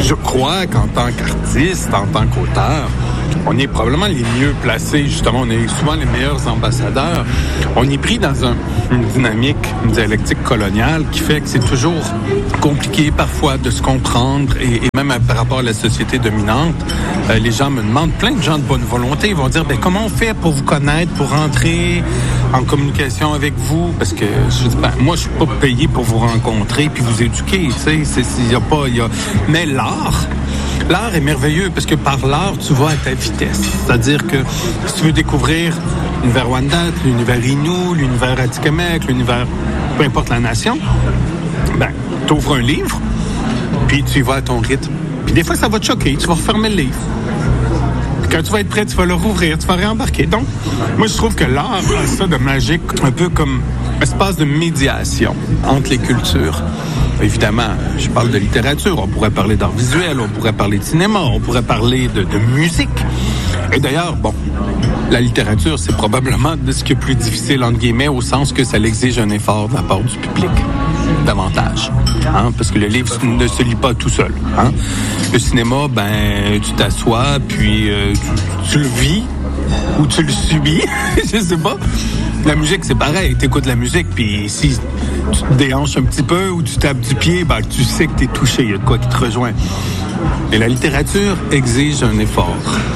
je crois qu'en tant qu'artiste, en tant qu'auteur, on est probablement les mieux placés, justement, on est souvent les meilleurs ambassadeurs. On est pris dans une dynamique, une dialectique coloniale qui fait que c'est toujours compliqué parfois de se comprendre et même par rapport à la société dominante. Les gens me demandent, plein de gens de bonne volonté, ils vont dire, comment on fait pour vous connaître, pour rentrer en communication avec vous? Parce que, moi, je suis pas payé pour vous rencontrer puis vous éduquer, tu sais, mais l'art est merveilleux parce que par l'art, tu vas à ta vitesse. C'est-à-dire que si tu veux découvrir l'univers Wendat, l'univers Innu, l'univers Atikamekw, l'univers, peu importe la nation, tu ouvres un livre, puis tu y vas à ton rythme. Puis des fois, ça va te choquer, tu vas refermer le livre. Puis quand tu vas être prêt, tu vas le rouvrir, tu vas réembarquer. Donc, moi, je trouve que l'art a ça de magique, un peu comme un espace de médiation entre les cultures. Évidemment, je parle de littérature, on pourrait parler d'art visuel, on pourrait parler de cinéma, on pourrait parler de musique. Et d'ailleurs, la littérature, c'est probablement ce qui est plus difficile, entre guillemets, au sens que ça exige un effort de la part du public, davantage. Parce que le livre ne se lit pas tout seul. Le cinéma, tu t'assois, puis tu le vis ou tu le subis, je sais pas. La musique, c'est pareil. T'écoutes la musique, puis si tu te déhanches un petit peu ou tu tapes du pied, tu sais que t'es touché. Il y a de quoi qui te rejoint. Et la littérature exige un effort.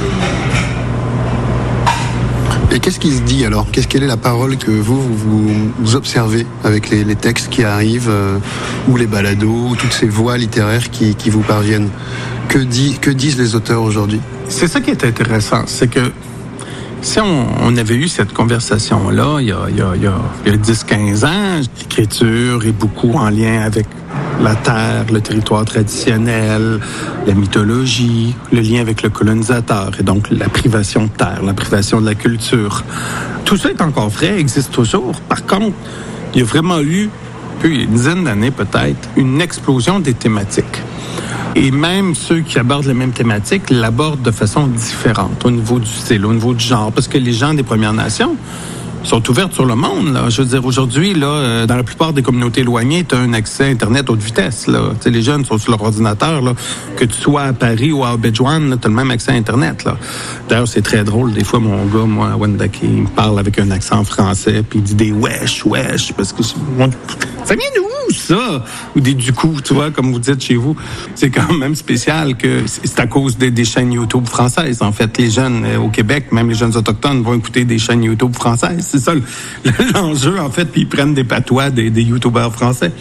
Et qu'est-ce qui se dit alors? Quelle est la parole que vous observez avec les textes qui arrivent, ou les balados, ou toutes ces voix littéraires qui vous parviennent? Que disent les auteurs aujourd'hui? C'est ça qui est intéressant, c'est que si on avait eu cette conversation-là il y a 10-15 ans, l'écriture est beaucoup en lien avec la terre, le territoire traditionnel, la mythologie, le lien avec le colonisateur et donc la privation de terre, la privation de la culture. Tout ça est encore vrai, existe toujours. Par contre, il y a vraiment eu, il y a une dizaine d'années peut-être, une explosion des thématiques. Et même ceux qui abordent les mêmes thématiques l'abordent de façon différente au niveau du style, au niveau du genre. Parce que les gens des Premières Nations sont ouverts sur le monde, là. Je veux dire, aujourd'hui, là, dans la plupart des communautés éloignées, tu as un accès à Internet haute vitesse, là. Tu sais, les jeunes sont sur leur ordinateur, là. Que tu sois à Paris ou à Abidjan, tu as le même accès à Internet, là. D'ailleurs, c'est très drôle. Des fois, mon gars, moi, à Wendake, il me parle avec un accent français, puis il dit des wesh, parce que ça vient d'où, ça? Ou des du coup, tu vois, comme vous dites chez vous. C'est quand même spécial que c'est à cause des chaînes YouTube françaises. En fait, les jeunes au Québec, même les jeunes autochtones, vont écouter des chaînes YouTube françaises. C'est ça l'enjeu, en fait, puis ils prennent des patois des YouTubeurs français.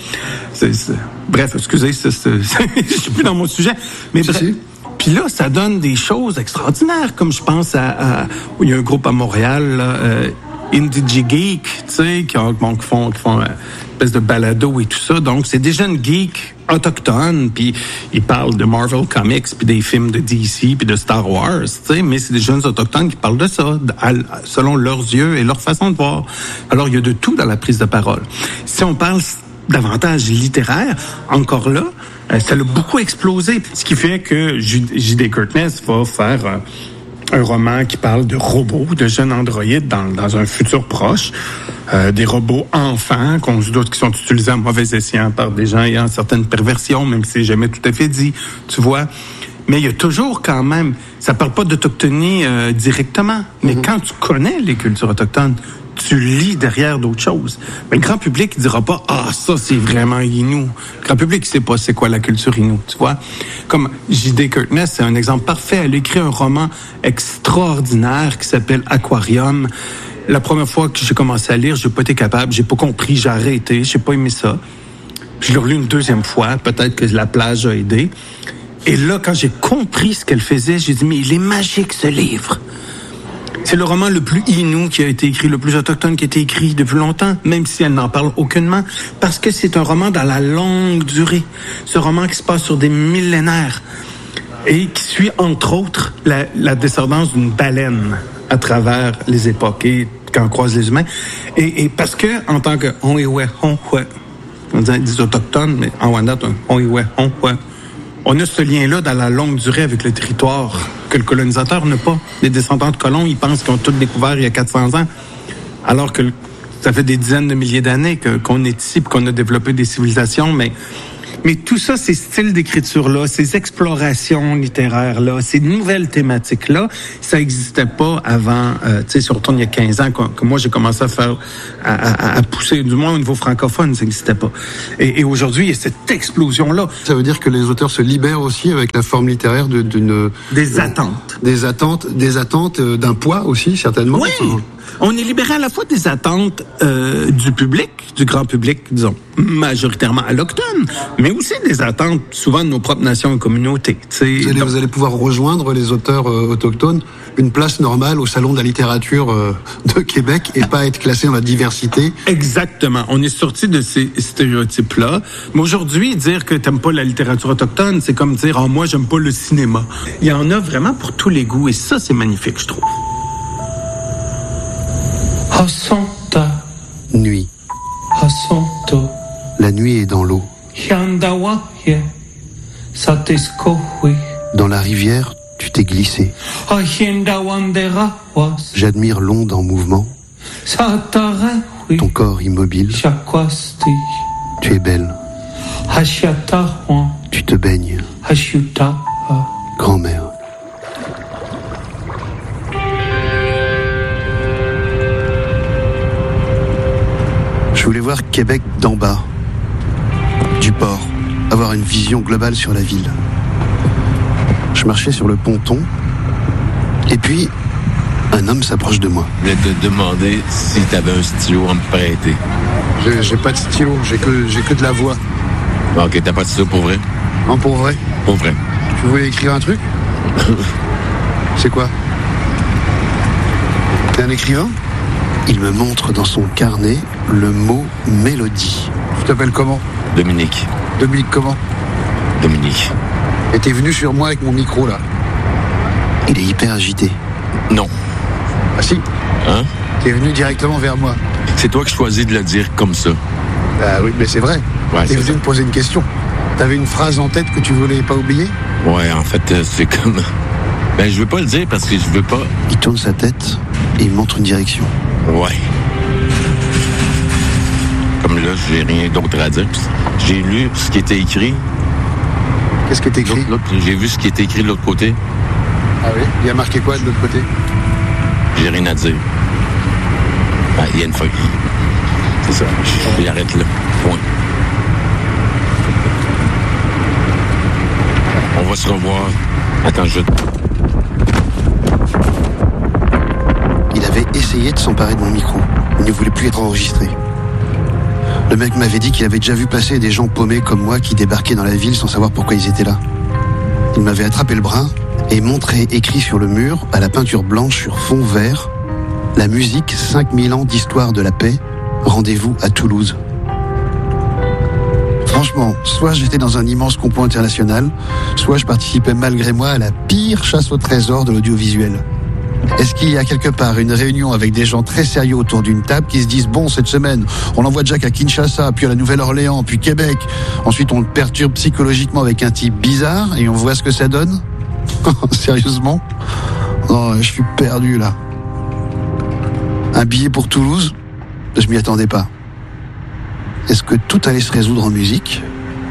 Bref, excusez, je suis plus dans mon sujet. Mais puis là, ça donne des choses extraordinaires, comme je pense où il y a un groupe à Montréal, là, Indie Geek, tu sais, qui font une espèce de balado et tout ça. Donc, c'est des jeunes geeks autochtones, puis ils parlent de Marvel Comics, puis des films de DC, puis de Star Wars, tu sais, mais c'est des jeunes autochtones qui parlent de ça, selon leurs yeux et leur façon de voir. Alors, il y a de tout dans la prise de parole. Si on parle davantage littéraire, encore là, ça l'a beaucoup explosé. Ce qui fait que J.D. Kurtness va faire un roman qui parle de robots, de jeunes androïdes dans un futur proche, des robots enfants qu'on se doute qui sont utilisés à mauvais escient par des gens ayant certaines perversions, même si c'est jamais tout à fait dit, tu vois. Mais il y a toujours quand même, ça parle pas d'autochtonie directement, mais quand tu connais les cultures autochtones, tu lis derrière d'autres choses. Mais le grand public ne dira pas « Ah, ça, c'est vraiment Innu ». Le grand public ne sait pas c'est quoi la culture Innu, tu vois. Comme J.D. Kurtness, c'est un exemple parfait. Elle écrit un roman extraordinaire qui s'appelle « Aquarium ». La première fois que j'ai commencé à lire, j'ai pas été capable, j'ai pas compris, j'ai arrêté, j'ai pas aimé ça. Je l'ai relu une deuxième fois, peut-être que la plage a aidé. Et là, quand j'ai compris ce qu'elle faisait, j'ai dit « Mais il est magique, ce livre ». C'est le roman le plus Innu qui a été écrit, le plus autochtone qui a été écrit depuis longtemps, même si elle n'en parle aucunement, parce que c'est un roman dans la longue durée. Ce roman qui se passe sur des millénaires et qui suit, entre autres, la descendance d'une baleine à travers les époques et quand on croise les humains. Et parce que, en tant que on dit autochtone, mais en Wendat, on a ce lien-là dans la longue durée avec le territoire que le colonisateur n'a pas. Les descendants de colons, ils pensent qu'ils ont tout découvert il y a 400 ans, alors que ça fait des dizaines de milliers d'années qu'on est ici et qu'on a développé des civilisations, mais Mais tout ça, ces styles d'écriture-là, ces explorations littéraires-là, ces nouvelles thématiques-là, ça n'existait pas avant, tu sais, si on retourne il y a 15 ans, que moi j'ai commencé à pousser, du moins au niveau francophone, ça n'existait pas. Et aujourd'hui, il y a cette explosion-là. Ça veut dire que les auteurs se libèrent aussi avec la forme littéraire d'une... Des attentes. Des attentes, d'un poids aussi, certainement. Oui! On est libéré à la fois des attentes du public, du grand public, disons, majoritairement alloctone, mais aussi des attentes souvent de nos propres nations et communautés. Vous allez pouvoir rejoindre les auteurs autochtones, une place normale au Salon de la littérature de Québec et pas être classé dans la diversité. Exactement. On est sorti de ces stéréotypes-là. Mais aujourd'hui, dire que t'aimes pas la littérature autochtone, c'est comme dire « moi, j'aime pas le cinéma ». Il y en a vraiment pour tous les goûts et ça, c'est magnifique, je trouve. Hasanta. Nuit. Hasanto. La nuit est dans l'eau. Hiandawaye. Sateskohui. Dans la rivière, tu t'es glissé. Ahiendawanderawas. J'admire l'onde en mouvement. Satarahui. Ton corps immobile. Shakwasti. Tu es belle. Hashiatahuan. Tu te baignes. Hashiutaha. Grand-mère. Je voulais voir Québec d'en bas, du port, avoir une vision globale sur la ville. Je marchais sur le ponton, et puis un homme s'approche de moi. Je voulais te demander si tu avais un stylo à me prêter. J'ai pas de stylo, j'ai que de la voix. Ok, t'as pas de stylo pour vrai? Non, pour vrai. Pour vrai. Tu voulais écrire un truc? C'est quoi? T'es un écrivain? Il me montre dans son carnet le mot mélodie. Tu t'appelles comment? Dominique. Dominique comment? Dominique. Et t'es venu sur moi avec mon micro là. Il est hyper agité. Non. Ah si? Hein? T'es venu directement vers moi. C'est toi qui choisis de le dire comme ça. Ah oui, mais c'est vrai. Ouais, t'es venu me poser une question. T'avais une phrase en tête que tu voulais pas oublier? Ouais, en fait, c'est comme... Ben, je veux pas le dire parce que je veux pas... Il tourne sa tête et il montre une direction. Ouais. Comme là, j'ai rien d'autre à dire. J'ai lu ce qui était écrit. Qu'est-ce qui est écrit? J'ai vu ce qui était écrit de l'autre côté. Ah oui? Il y a marqué quoi de l'autre côté? J'ai rien à dire. Ben, il y a une feuille. C'est ça. J'arrête là. Point. On va se revoir. Attends, Il avait essayé de s'emparer de mon micro. Il ne voulait plus être enregistré. Le mec m'avait dit qu'il avait déjà vu passer des gens paumés comme moi qui débarquaient dans la ville sans savoir pourquoi ils étaient là. Il m'avait attrapé le bras et montré écrit sur le mur, à la peinture blanche sur fond vert, la musique 5000 ans d'histoire de la paix, rendez-vous à Toulouse. Franchement, soit j'étais dans un immense complot international, soit je participais malgré moi à la pire chasse au trésor de l'audiovisuel. Est-ce qu'il y a quelque part une réunion avec des gens très sérieux autour d'une table qui se disent « Bon, cette semaine, on envoie Jack à Kinshasa, puis à la Nouvelle-Orléans, puis Québec. Ensuite, on le perturbe psychologiquement avec un type bizarre et on voit ce que ça donne ?» Sérieusement? Oh, je suis perdu, là. Un billet pour Toulouse? Je m'y attendais pas. Est-ce que tout allait se résoudre en musique?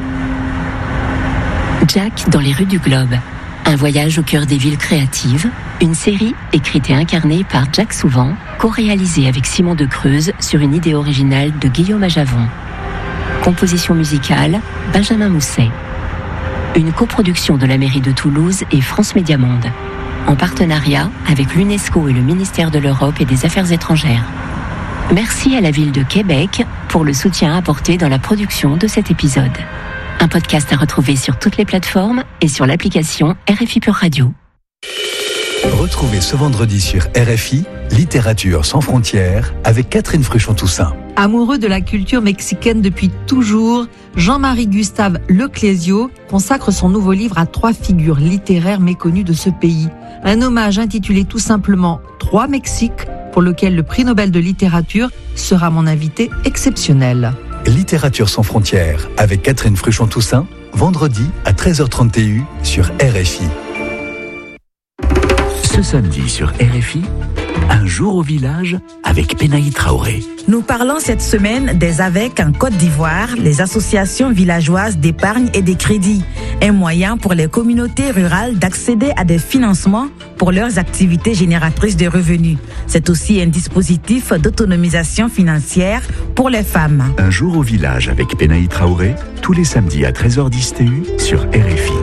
Jack dans les rues du Globe. Un voyage au cœur des villes créatives. Une série écrite et incarnée par Jack Souvent, co-réalisée avec Simon de Creuse sur une idée originale de Guillaume Ajavon. Composition musicale, Benjamin Mousset. Une coproduction de la mairie de Toulouse et France Média Monde. En partenariat avec l'UNESCO et le ministère de l'Europe et des Affaires étrangères. Merci à la ville de Québec pour le soutien apporté dans la production de cet épisode. Un podcast à retrouver sur toutes les plateformes et sur l'application RFI Pure Radio. Retrouvez ce vendredi sur RFI, Littérature sans frontières, avec Catherine Fruchon-Toussaint. Amoureux de la culture mexicaine depuis toujours, Jean-Marie Gustave Leclésio consacre son nouveau livre à 3 figures littéraires méconnues de ce pays. Un hommage intitulé tout simplement « 3 Mexiques » pour lequel le prix Nobel de littérature sera mon invité exceptionnel. Littérature sans frontières, avec Catherine Fruchon-Toussaint, vendredi à 13h30 TU sur RFI. Ce samedi sur RFI, Un jour au village avec Penaï Traoré. Nous parlons cette semaine des AVEC en Côte d'Ivoire, les associations villageoises d'épargne et de crédit, un moyen pour les communautés rurales d'accéder à des financements pour leurs activités génératrices de revenus. C'est aussi un dispositif d'autonomisation financière pour les femmes. Un jour au village avec Penaï Traoré, tous les samedis à 13h10 TU sur RFI.